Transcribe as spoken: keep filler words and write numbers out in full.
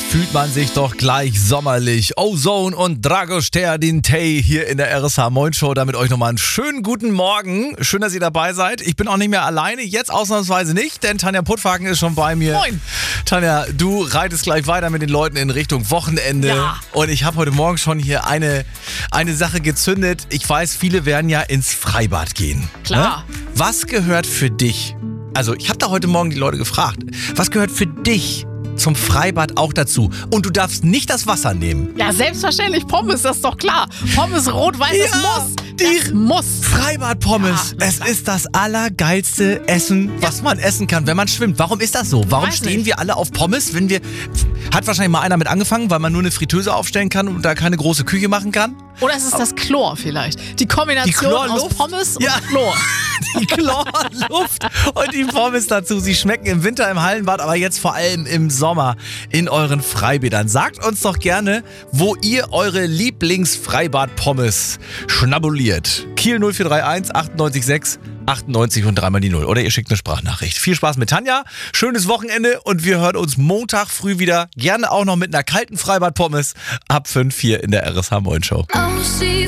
fühlt man sich doch gleich sommerlich. Ozone und Dragos Teadintei hier in der R S H Moin Show. Damit euch nochmal einen schönen guten Morgen. Schön, dass ihr dabei seid. Ich bin auch nicht mehr alleine, jetzt ausnahmsweise nicht, denn Tanja Puttwagen ist schon bei mir. Moin. Tanja, du reitest gleich weiter mit den Leuten in Richtung Wochenende. Ja. Und ich habe heute Morgen schon hier eine, eine Sache gezündet. Ich weiß, viele werden ja ins Freibad gehen. Klar. Ne? Was gehört für dich? Also ich habe da heute Morgen die Leute gefragt, was gehört für dich zum Freibad auch dazu? Und du darfst nicht das Wasser nehmen. Ja, selbstverständlich Pommes, das ist doch klar. Pommes rot-weiß, Ja, das muss. die Das muss. Freibad-Pommes. Ja, es ist das allergeilste Essen, was man essen kann, wenn man schwimmt. Warum ist das so? Warum Weiß stehen nicht. wir alle auf Pommes, wenn wir... Hat wahrscheinlich mal einer mit angefangen, weil man nur eine Fritteuse aufstellen kann und da keine große Küche machen kann? Oder ist es das Chlor vielleicht? Die Kombination Die Chlorluft? aus Pommes Ja. und Chlor. Die Chlorluft und die Pommes dazu. Sie schmecken im Winter im Hallenbad, aber jetzt vor allem im Sommer in euren Freibädern. Sagt uns doch gerne, wo ihr eure Lieblings-Freibad-Pommes schnabuliert. Kiel null vier drei eins achtundneunzig sechs achtundneunzig und dreimal die Null. Oder ihr schickt eine Sprachnachricht. Viel Spaß mit Tanja, schönes Wochenende und wir hören uns Montag früh wieder. Gerne auch noch mit einer kalten Freibad-Pommes ab fünf hier in der R S H Moin Show. Oh, she's